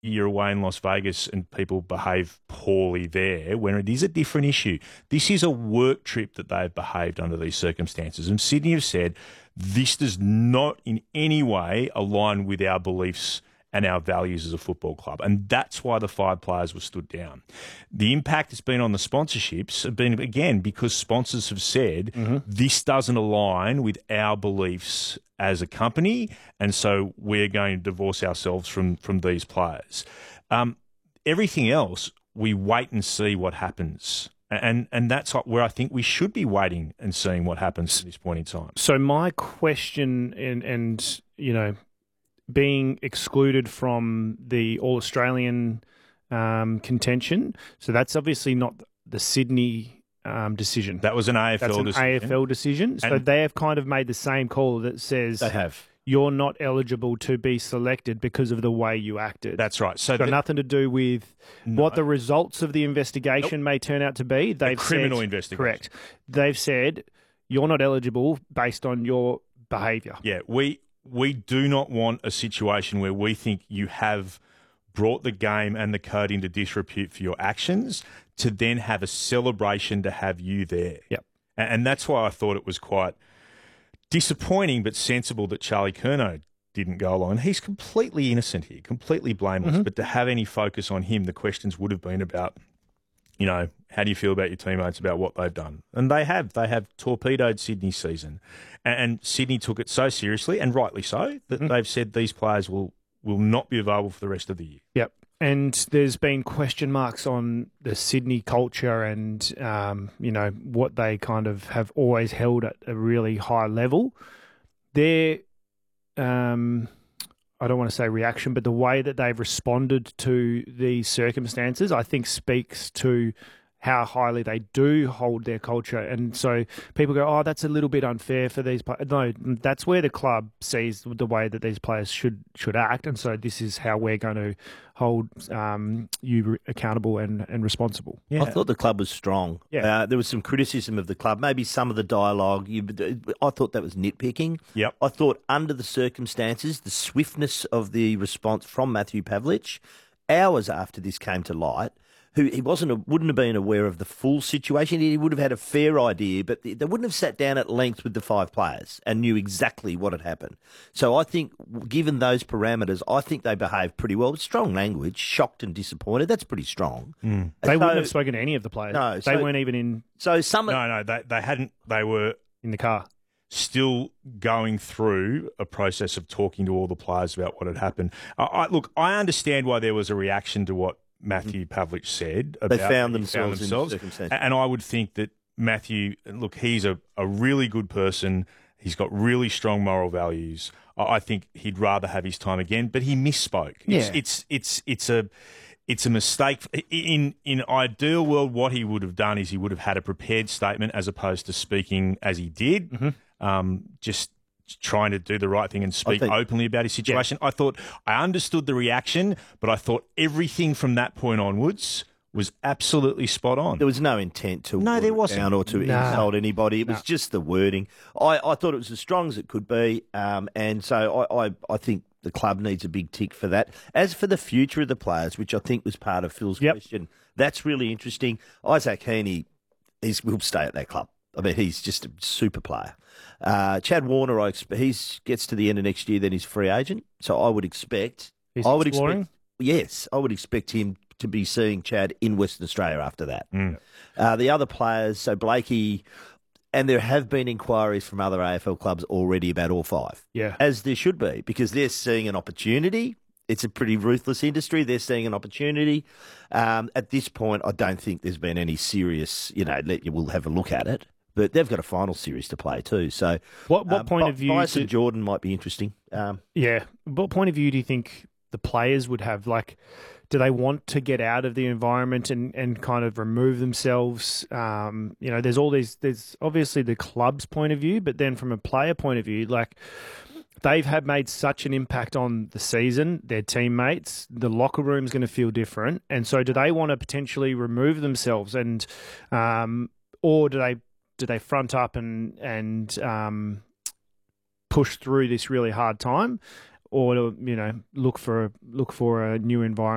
you're away in Las Vegas and people behave poorly there, when it is a different issue. This is a work trip that they've behaved under these circumstances. And Sydney have said this does not in any way align with our beliefs and our values as a football club. And that's why the 5 players were stood down. The impact has been on the sponsorships have been, again, because sponsors have said this doesn't align with our beliefs as a company, and so we're going to divorce ourselves from these players. Everything else, we wait and see what happens. And that's where I think we should be waiting and seeing what happens at this point in time. So my question, and you know, being excluded from the All-Australian contention, so that's obviously not the Sydney decision. That was an AFL That's an decision. AFL decision. So they have kind of made the same call that says They have. you're not eligible to be selected because of the way you acted. That's right. So It's got nothing to do with what the results of the investigation may turn out to be. They've criminal said, investigation. Correct. They've said you're not eligible based on your behaviour. Yeah, we do not want a situation where we think you have brought the game and the code into disrepute for your actions to then have a celebration to have you there. Yep. And that's why I thought it was quite disappointing but sensible that Charlie Curnow didn't go along. He's completely innocent here, completely blameless. But to have any focus on him, the questions would have been about, you know, how do you feel about your teammates, about what they've done? And they have. They have torpedoed Sydney's season. And Sydney took it so seriously, and rightly so, that they've said these players will not be available for the rest of the year. Yep. And there's been question marks on the Sydney culture and, you know, what they kind of have always held at a really high level. Their, I don't want to say reaction, but the way that they've responded to these circumstances, I think speaks to how highly they do hold their culture. And so people go, oh, that's a little bit unfair for these players. No, that's where the club sees the way that these players should act. And so this is how we're going to hold you accountable and responsible. Yeah. I thought the club was strong. Yeah. There was some criticism of the club, maybe some of the dialogue. I thought that was nitpicking. Yep. I thought under the circumstances, the swiftness of the response from Matthew Pavlich, hours after this came to light, he wouldn't have been aware of the full situation. He would have had a fair idea, but they wouldn't have sat down at length with the 5 players and knew exactly what had happened. So I think, given those parameters, I think they behaved pretty well. Strong language, shocked and disappointed. That's pretty strong. They wouldn't have spoken to any of the players. No, they weren't even in They hadn't. They were the car. Still going through a process of talking to all the players about what had happened. Look, I understand why there was a reaction to what Matthew Pavlich said. They found themselves in circumstances. And I would think that Matthew, look, he's a really good person. He's got really strong moral values. I think he'd rather have his time again, but he misspoke. Yeah. It's a mistake. In ideal world, what he would have done is he would have had a prepared statement as opposed to speaking as he did. Just trying to do the right thing and speak openly about his situation. Yeah. I understood the reaction, but I thought everything from that point onwards was absolutely spot on. There was no intent to there wasn't. down or to insult anybody. It was just the wording. I thought it was as strong as it could be, and so I think the club needs a big tick for that. As for the future of the players, which I think was part of Phil's question, that's really interesting. Isaac Heaney, will stay at that club. I mean, he's just a super player. Chad Warner, he gets to the end of next year, then he's a free agent. So I would expect... Yes, I would expect him to be seeing Chad in Western Australia after that. The other players, so Blakey, and there have been inquiries from other AFL clubs already about all 5. Yeah. As there should be, because they're seeing an opportunity. It's a pretty ruthless industry. They're seeing an opportunity. At this point, I don't think there's been any serious, we'll have a look at it. But they've got a final series to play too. So, what point of view? Bryson Jordan might be interesting. What point of view do you think the players would have? Like, do they want to get out of the environment and kind of remove themselves? There's obviously the club's point of view, but then from a player point of view, like, they've made such an impact on the season, their teammates, the locker room's going to feel different. And so do they want to potentially remove themselves and, or do they front up and push through this really hard time, or look for a new environment?